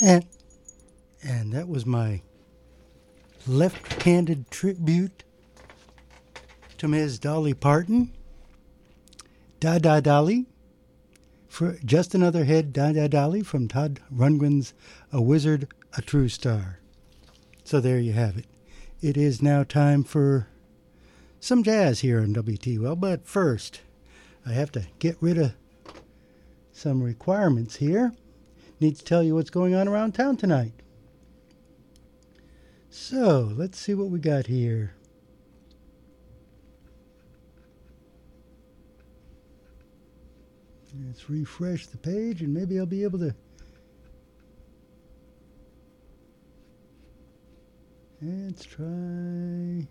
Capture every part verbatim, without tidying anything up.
And, and that was my left-handed tribute to Miz Dolly Parton. Da Da Dolly. For just another head, Da Da Dolly from Todd Rundgren's A Wizard, a True Star. So there you have it. It is now time for some jazz here on W T Well, but first I have to get rid of some requirements here. Need to tell you what's going on around town tonight. So let's see what we got here. Let's refresh the page and maybe I'll be able to. Let's try.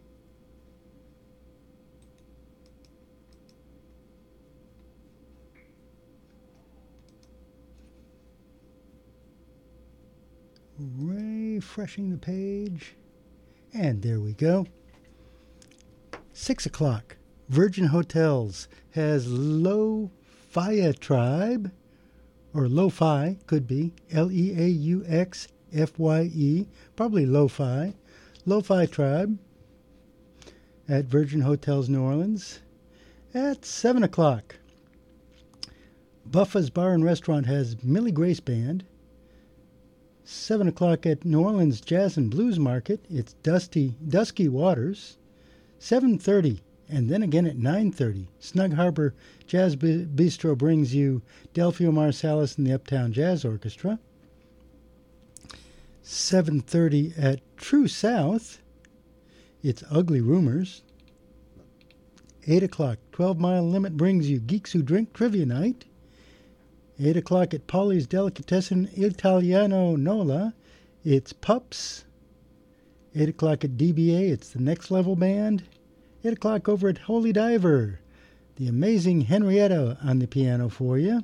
Refreshing the page. And there we go. Six o'clock. Virgin Hotels has Lo-Fi Tribe, or Lo-Fi, could be, L E A U X F Y E, probably Lo-Fi. Lo-Fi Tribe at Virgin Hotels New Orleans at seven o'clock. Buffa's Bar and Restaurant has Millie Grace Band. seven o'clock at New Orleans Jazz and Blues Market, it's Dusty, Dusky Waters. seven thirty, and then again at nine thirty, Snug Harbor Jazz Bistro brings you Delphio Marsalis and the Uptown Jazz Orchestra. seven thirty at True South, it's Ugly Rumors. eight o'clock, twelve Mile Limit brings you Geeks Who Drink Trivia Night. eight o'clock at Polly's Delicatessen Italiano Nola, it's Pups. eight o'clock at D B A, it's the Next Level Band. eight o'clock over at Holy Diver, the amazing Henrietta on the piano for you.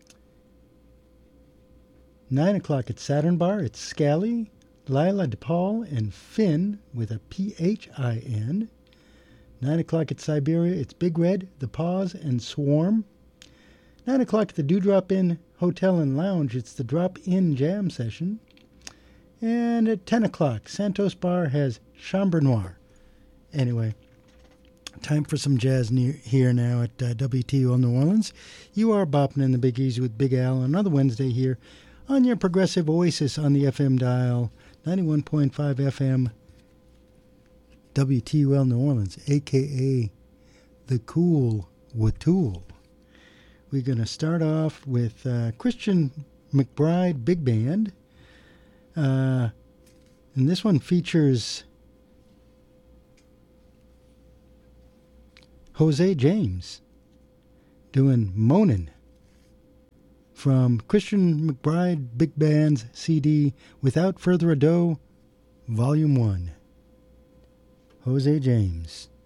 nine o'clock at Saturn Bar, it's Scally, Lila DePaul, and Finn with a P H I N. nine o'clock at Siberia, it's Big Red, The Pause, and Swarm. nine o'clock at the Dewdrop Inn Hotel and Lounge, it's the Drop In Jam Session. And at ten o'clock, Santos Bar has Chambre Noire. Anyway, time for some jazz near, here now at uh, W T O New Orleans. You are bopping in the Big Easy with Big Al, another Wednesday here on your progressive oasis on the F M dial, ninety-one point five F M, W T O L New Orleans, a k a the Cool Watool. We're going to start off with uh, Christian McBride Big Band. Uh, and this one features Jose James doing Moanin' from Christian McBride Big Band's C D Without Further Ado, Volume one. Jose James.